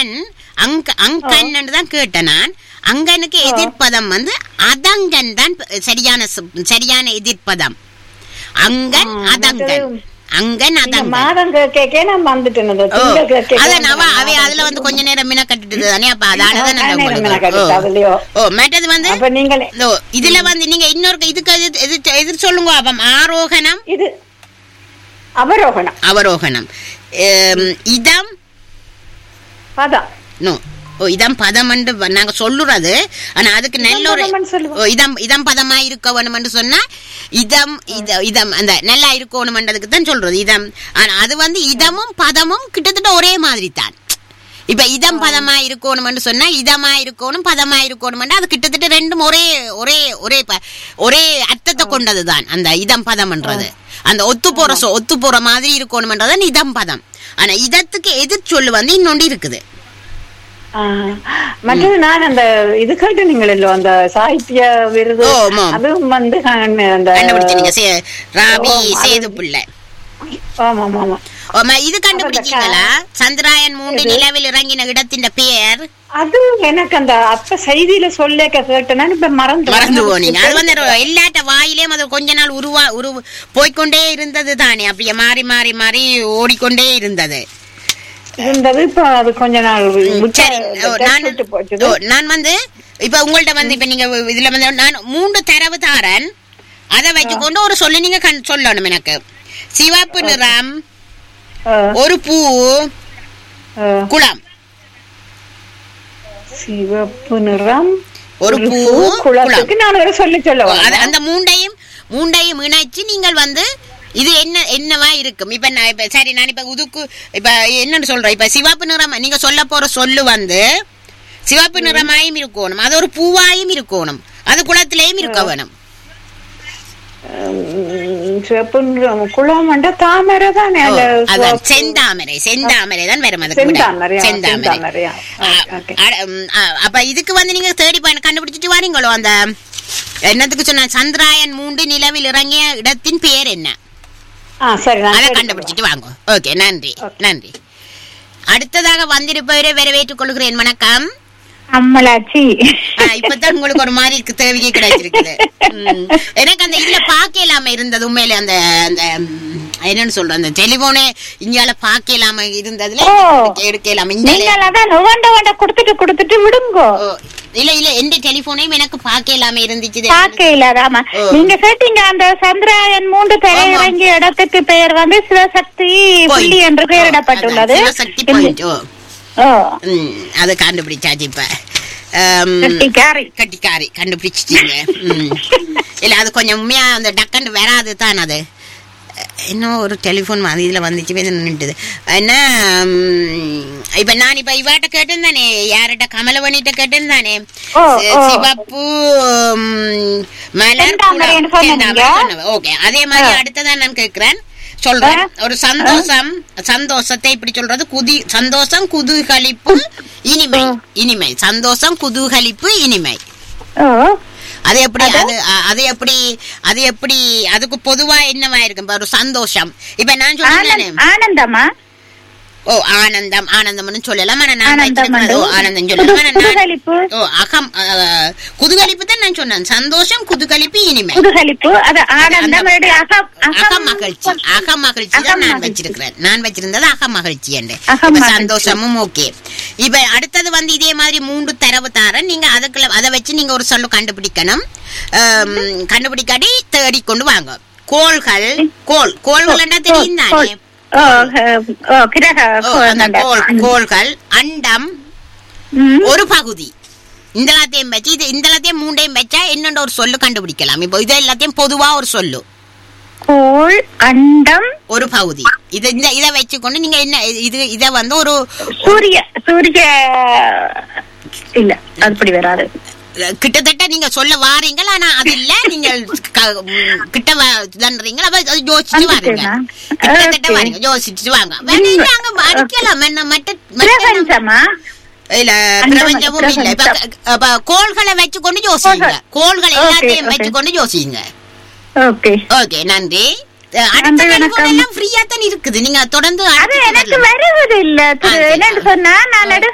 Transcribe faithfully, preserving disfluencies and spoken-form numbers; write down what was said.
அங்கன் அங்க அங்கன் தான் கேட்டேன் நான். அங்கனுக்கு எதிர்ப்பதம் வந்து அதங்கன் தான் சரியான சரியான எதிர்ப்பதம். அங்கன் அதங்கன் அங்கன் அதங்கன் அவை அதுல வந்து கொஞ்ச நேரம் மீன கட்டுட்டு தானே. அப்ப அதானதான் ஓ மற்றது வந்து இதுல வந்து நீங்க இன்னொரு இதுக்கு எதிர் சொல்லுங்க. அப்ப ஆரோகணம் இது அவரோகணம் அவரோகணம் இதம் பதம் நோ ஓ இதம் பதம் நாங்க சொல்லுறது. ஆனா அதுக்கு நல்ல ஒரு இதம் இதம் பதமா இருக்க வேணும்னு சொன்னா இதம் இதம் அந்த நல்லா இருக்கணும்ன்றதுக்கு தான் சொல்றது இதம். ஆனா அது வந்து இதமும் பதமும் கிட்டத்தட்ட ஒரே மாதிரி தான். இப்ப இதம் பதமா இருக்கணும்னு சொன்னா இதமா இருக்கணும் பதமா இருக்கணும் அது கிட்டத்தட்ட ரெண்டும் ஒரே ஒரே ஒரே ஒரே அர்த்தத்தை கொண்டதுதான் அந்த இதம் பதம்ன்றது. அந்த ஒத்து போற ஒத்து போற மாதிரி இருக்கணும்ன்றதான் இதம் பதம். ஆனா இதத்துக்கு எதிர் சொல்லு வந்து இன்னொன்று இருக்குது. மற்றது நான் அந்த இது கேட்டு நீங்கள் அந்த சாகித்ய விருது அதுவும் வந்து இது கண்டுபிடிச்சீங்களா? சந்திராயன் மூன்று நிலவில் இறங்கின இடத்தின் பெயர் அது எனக்கு அந்த அப்ப செய்தியில சொல்ல கேட்டேன்னா இப்ப மறந்து மறந்து போனீங்க. அது வந்து எல்லாட்ட வாயிலேயும் அது கொஞ்ச நாள் உருவா உரு போய்கொண்டே இருந்தது தானே. அப்படியே மாறி மாறி மாறி ஓடிக்கொண்டே இருந்தது இருந்தது. இப்ப அது கொஞ்ச நாள் நான் வந்து இப்ப உங்கள்ட்ட வந்து இப்ப நீங்க இதுல வந்து நான் மூன்று தரவு தாரன் அதை வச்சுக்கொண்டு ஒரு சொல்லி நீங்க சொல்லணும் எனக்கு. சிவப்பு நிறம் ஒரு பூ குளம். சிவப்பு நிறம் ஒரு பூ குளத்துக்கு நான் ஒரு சொல்லி சொல்லுவேன். அந்த மூண்டையும் மூண்டையும் இணைச்சு நீங்கள் வந்து இது என்ன என்னவா இருக்கும். இப்ப நான் இப்ப சரி நான் இப்ப உதுக்கு இப்ப என்னன்னு சொல்றேன். இப்ப சிவப்பு நிறம் நீங்க சொல்ல போற சொல்லு வந்து சிவப்பு நிறமாயும் இருக்கணும், அது ஒரு பூவாயும் இருக்கணும், அது குளத்திலேயும் இருக்க வேணும். சிவப்பு குளம் தாமரை தானே. செந்தாமரை செந்தாமரை தான் வரும். அது செந்தாமரை. அப்ப இதுக்கு வந்து நீங்க தேடி கண்டுபிடிச்சிட்டு வாரீங்களோ அந்த என்னத்துக்கு சொன்ன சந்திராயன் மூன்று நிலவில் இறங்கிய இடத்தின் பெயர் என்ன அதை கண்டுபிடிச்சிட்டு வாங்க. ஓகே நன்றி நன்றி. அடுத்ததாக வந்திருப்பவரை வரவேற்றுக் கொள்கிறேன். வணக்கம் அம்மலாச்சி. இப்பதான் உங்களுக்கு ஒரு மாதிரி இருக்கு தேவையே கிடைச்சிருக்குது. எனக்கு அந்த இதுல பாக்கலாம இருந்தது உண்மையில அந்த என்னன்னு சொல்ற அந்த டெலிபோனே இங்கால பாக்கலாம இருந்ததுல எடுக்கலாம கொடுத்துட்டு கொடுத்துட்டு விடுங்கோ. இல்ல இல்ல எந்த டெலிபோனையும் எனக்கு பாக்கலாம இருந்துச்சு. பாக்கலாமா நீங்க கேட்டீங்க அந்த சந்திராயன் மூன்று திரையிறங்கிய இடத்துக்கு பெயர் வந்து சிவசக்தி புள்ளி என்று பெயரிடப்பட்டுள்ளது. சிவசக்தி பாயிண்ட். அது கண்டுபிடிச்சாச்சு. இப்ப கட்டிக்காரி கண்டுபிடிச்சிட்டீங்க. இல்ல அது கொஞ்சம் உண்மையா அந்த டக்குன்னு வராது தான். அது இன்னும் ஒரு டெலிபோன் மாதிரி இதுல வந்துச்சு நின்றுது. என்ன இப்ப நான் இப்ப இவாட்ட கேட்டேன் தானே, யார்கிட்ட கமலவணிட்ட கேட்டேன் தானே, சிவப்பு மலர். ஓகே அதே மாதிரி அடுத்ததான் நான் கேட்கிறேன் சொல்றேன். ஒரு சந்தோஷம் சந்தோஷத்தை இப்படி சொல்றது குதி சந்தோஷம் குதூகலிப்பு இனிமை இனிமை சந்தோஷம் குதூகலிப்பு இனிமை. அது எப்படி அது அது எப்படி அது எப்படி அதுக்கு பொதுவா என்னவா இருக்கு ஒரு சந்தோஷம். இப்ப நான் சொல்றேன் ஆனந்தமா ஓ ஆனந்தம் ஆனந்தம்னு சொல்லலாம். ஆனா நான் ஆனந்தம் சொல்லலாம். ஓ அகம் குதூகலிப்பு தான் நான் சொன்னேன். சந்தோஷம் குதூகலிப்பு இனிமை குதூகலிப்பு அகம் மகிழ்ச்சி அகம் மகிழ்ச்சி தான் நான் வச்சிருக்கிறேன். நான் வச்சிருந்தது அகம் மகிழ்ச்சி என்று. சந்தோஷமும் ஓகே. இப்ப அடுத்தது வந்து இதே மாதிரி மூன்று தரவு தாரன். நீங்க அதுக்குள்ள அதை வச்சு நீங்க ஒரு சொல்லு கண்டுபிடிக்கணும். கண்டுபிடிக்காட்டி தேடி கொண்டு வாங்க. கோள்கள் கோள் கோள்கள் தெரியும் தானே. கோள்கள் அண்டம் ஒரு பகுதி இந்த எல்லாத்தையும் வச்சு இது இந்த எல்லாத்தையும் மூண்டையும் வச்சா என்னென்ன ஒரு சொல்லு கண்டுபிடிக்கலாம். இப்போ இது எல்லாத்தையும் பொதுவா ஒரு சொல்லு கோள் அண்டம் ஒரு பகுதி. இது இந்த இதை வச்சுக்கொண்டு நீங்க என்ன இது இத வந்து ஒரு சூரிய சூரிய இல்ல அப்படி வராது. கிட்டத்தட்ட நீங்க சொல்ல வாரீங்க. ஆனா அது இல்ல நீங்க கிட்ட தன்றீங்க. யோசிச்சுட்டு வாருங்க. கிட்டத்தட்ட வாருங்க யோசிச்சுட்டு வாங்க. அடிக்கலாம் என்ன மற்ற இல்ல பிரபஞ்சமும் இல்ல. இப்ப கோள்களை வச்சுக்கொண்டு யோசிங்க. கோள்கள் எல்லாத்தையும் வச்சுக்கொண்டு யோசிங்க. ஓகே நன்றி. அடுத்த எல்லாம் ஃப்ரீயா தான் இருக்குது. நீங்க தொடர்ந்து எனக்கு வருவது இல்ல என்னன்னு சொன்னா நான்